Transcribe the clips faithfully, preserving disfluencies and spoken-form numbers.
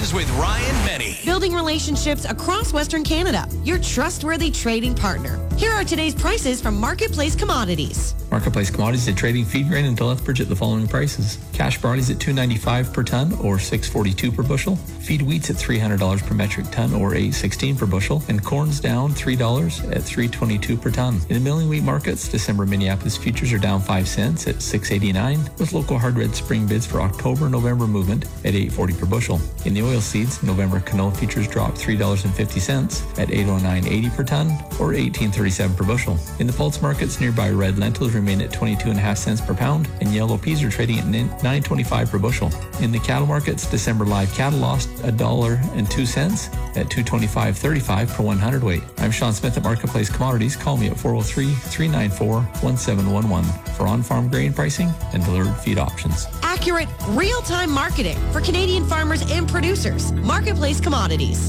Mornings with Ryan Menny. Building relationships across Western Canada. Your trustworthy trading partner. Here are today's prices from Marketplace Commodities. Marketplace Commodities at trading feed grain into Lethbridge at the following prices. Cash barley's at two ninety-five per ton or six forty-two per bushel. Feed wheat's at three hundred dollars per metric ton or eight sixteen per bushel. And corn's down three dollars at three twenty-two per ton. In the milling wheat markets, December Minneapolis futures are down five cents at six eighty-nine, with local hard red spring bids for October November movement at eight forty per bushel. In the oil seeds, November canola futures dropped three dollars and fifty cents at eight oh nine eighty per ton or eighteen thirty-seven per bushel. In the pulse markets, nearby red lentils remain at twenty-two and a half cents per pound, and yellow peas are trading at nine twenty-five per bushel. In the cattle markets, December live cattle lost a dollar and two cents at two twenty-five thirty-five per one hundred weight. I'm Sean Smith at Marketplace Commodities. Call me at four oh three, three nine four, one seven one one for on-farm grain pricing and delivered feed options. Accurate, real-time marketing for Canadian farmers and producers. Marketplace Commodities.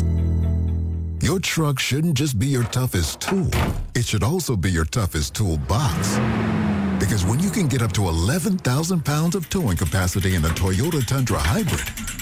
Your truck shouldn't just be your toughest tool. It should also be your toughest toolbox. Because when you can get up to eleven thousand pounds of towing capacity in a Toyota Tundra Hybrid,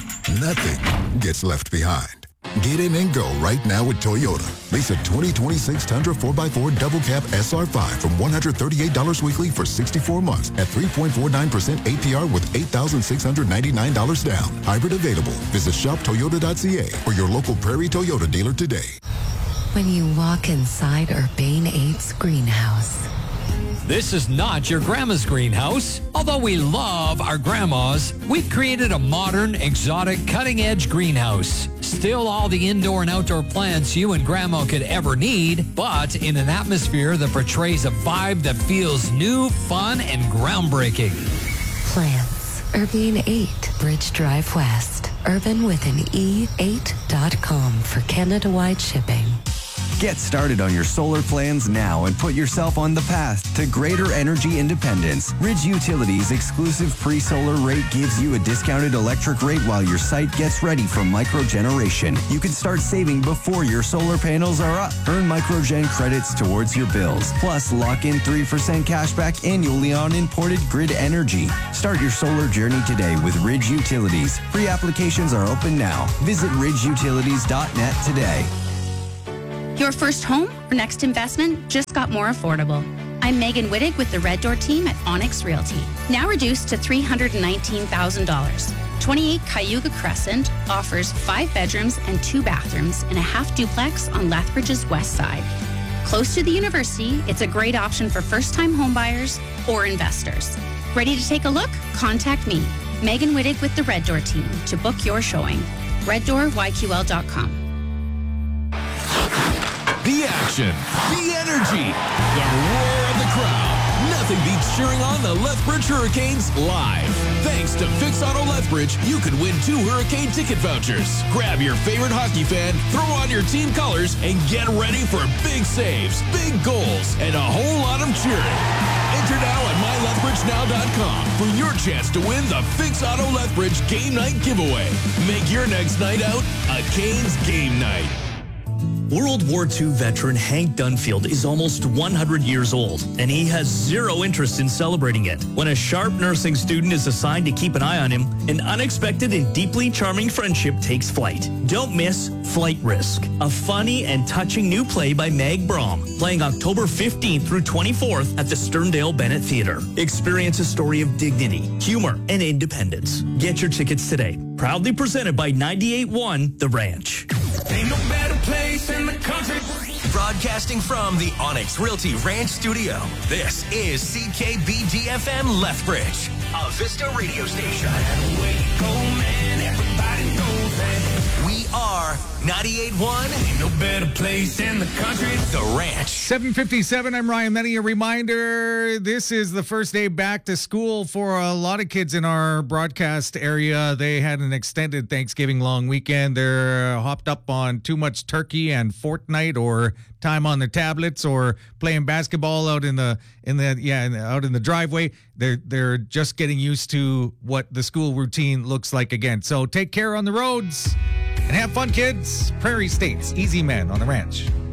nothing gets left behind. Get in and go right now with Toyota. Lease a twenty twenty-six Tundra four by four Double Cab S R five from one hundred thirty-eight dollars weekly for sixty-four months at three point four nine percent A P R with eight thousand six hundred ninety-nine dollars down. Hybrid available. Visit shop toyota dot c a or your local Prairie Toyota dealer today. When you walk inside Urbane eight's greenhouse. This is not your grandma's greenhouse. Although we love our grandmas, we've created a modern, exotic, cutting-edge greenhouse. Still all the indoor and outdoor plants you and grandma could ever need, but in an atmosphere that portrays a vibe that feels new, fun, and groundbreaking. Plants. Urbane eight, Bridge Drive West. Urban with an E eight dot com for Canada-wide shipping. Get started on your solar plans now and put yourself on the path to greater energy independence. Ridge Utilities' exclusive pre-solar rate gives you a discounted electric rate while your site gets ready for microgeneration. You can start saving before your solar panels are up. Earn microgen credits towards your bills. Plus, lock in three percent cashback annually on imported grid energy. Start your solar journey today with Ridge Utilities. Pre-applications are open now. Visit ridge utilities dot net today. Your first home or next investment just got more affordable. I'm Megan Wittig with the Red Door team at Onyx Realty. Now reduced to three hundred nineteen thousand dollars. twenty-eight Cayuga Crescent offers five bedrooms and two bathrooms in a half duplex on Lethbridge's west side. Close to the university, it's a great option for first-time homebuyers or investors. Ready to take a look? Contact me, Megan Wittig with the Red Door team, to book your showing. red door y q l dot com. The action, the energy, the roar of the crowd. Nothing beats cheering on the Lethbridge Hurricanes live. Thanks to Fix Auto Lethbridge, you could win two Hurricane ticket vouchers. Grab your favorite hockey fan, throw on your team colors, and get ready for big saves, big goals, and a whole lot of cheering. Enter now at my lethbridge now dot com for your chance to win the Fix Auto Lethbridge Game Night giveaway. Make your next night out a Canes game night. World War Two veteran Hank Dunfield is almost one hundred years old, and he has zero interest in celebrating it. When a sharp nursing student is assigned to keep an eye on him, an unexpected and deeply charming friendship takes flight. Don't miss Flight Risk, a funny and touching new play by Meg Brom, playing October fifteenth through twenty-fourth at the Sterndale Bennett Theatre. Experience a story of dignity, humor, and independence. Get your tickets today. Proudly presented by ninety-eight point one The Ranch. Ain't no better place in the country. Broadcasting from the Onyx Realty Ranch Studio, this is C K B D F M Lethbridge, a Vista radio station. We are ninety-eight point one. Ain't no better place in the country. The Ranch. seven fifty-seven, I'm Ryan Menny. A reminder, this is the first day back to school for a lot of kids in our broadcast area. They had an extended Thanksgiving long weekend. They're hopped up on too much turkey and Fortnite, or time on their tablets, or playing basketball out in the in the yeah in the, out in the driveway. They're they're just getting used to what the school routine looks like again. So take care on the roads and have fun, kids. Prairie States, Easy Man on the Ranch.